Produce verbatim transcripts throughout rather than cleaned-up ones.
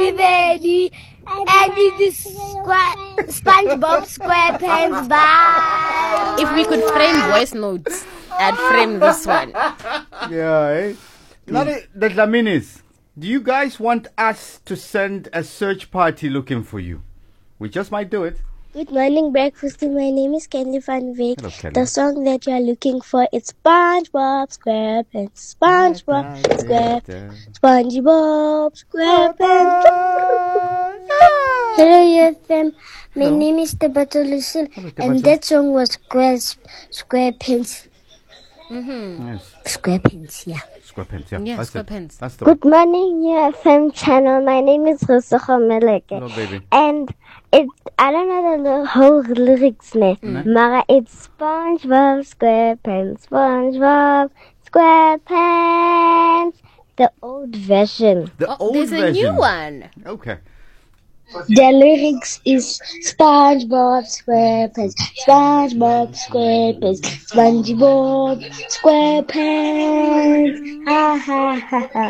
be ready. And it is squa- SpongeBob SquarePants. Bye. If we could frame voice notes, I'd frame this one. Yeah, eh? Now the, the Dlaminis, do you guys want us to send a search party looking for you? We just might do it. Good morning, breakfast. My name is Kelly Van Veek. Hello, Kelly. The song that you are looking for is SpongeBob SquarePants. SpongeBob SquarePants. SpongeBob SquarePants. Hello, U F M. My Hello. name is Tabato Lucille, Hello, and Tabato. that song was Square Yes. SquarePants. SquarePants, yeah. SquarePants, yeah. Yeah, That's it. SquarePants. That's the one. Good morning, U F M channel. My name is Rosocho Meleke. Hello, baby. And it, I don't know the li- whole lyrics, ne? Mara, it's SpongeBob SquarePants, SpongeBob SquarePants. The old version. The Oh, old there's a version. new one. Okay. The lyrics is SpongeBob SquarePants, SpongeBob SquarePants, SpongeBob SquarePants. Ha ha ha ha.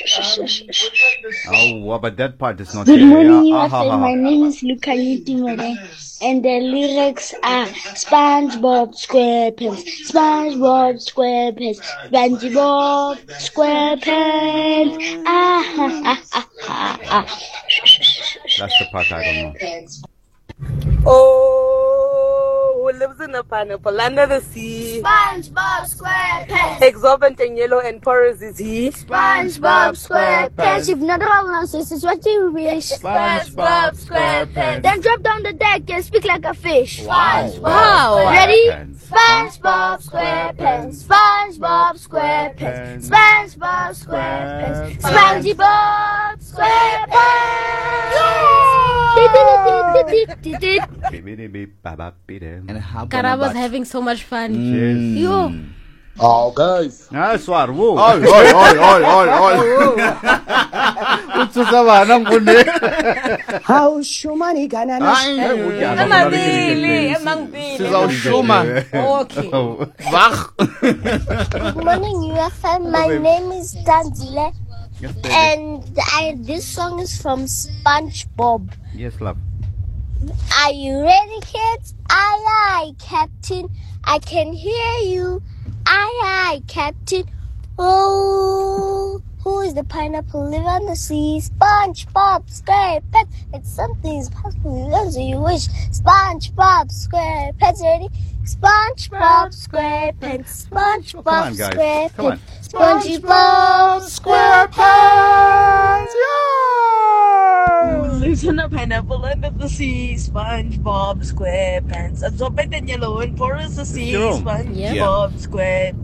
Oh, well, but that part is not Good there. morning, yeah. U Ah, F ha, M. ha, My ha. name is Luca Nitimere, and the lyrics are SpongeBob SquarePants, SpongeBob SquarePants, SpongeBob SquarePants. Ah ha ha ha ha ha. That's the part I don't know. Oh, who lives in a pineapple under the sea? SpongeBob SquarePants, Exorbitant and yellow and porous is he? SpongeBob SquarePants. If not all nonsense is what you wish. SpongeBob SquarePants. Then drop down the deck and speak like a fish. Wow. Wow. Ready? SquarePants. SpongeBob SquarePants, SpongeBob SquarePants, SpongeBob SquarePants, SpongeBob SquarePants. Bidi-bidi-ba-ba-bidi. And how Kara was about- having so much fun. Yes. Yo. Oh, guys. Ah, swar. Whoa. Oi, oi, oi, oi, oi, oi. Utsusa bana ngone. How shumani ganana. Ay, Amabili, amabili. Sizawushuma. Okay. Wach. Good morning, U F M. My name is Danzile, Yes, baby. and I, this song is from SpongeBob. Yes, love. Are you ready, kids? Aye, aye, Captain. I can hear you. Aye, aye, Captain. Oh, who is the pineapple live on the sea? SpongeBob SquarePants. It's something's possible as you wish. SpongeBob SquarePants. Ready? SpongeBob SquarePants. SpongeBob Come on, guys. SquarePants. Come on. SpongeBob SquarePants. Who lives in a pineapple under the sea? SpongeBob SquarePants. Absorbent and yellow and porous the sea. Jerome. SpongeBob Yeah. SquarePants.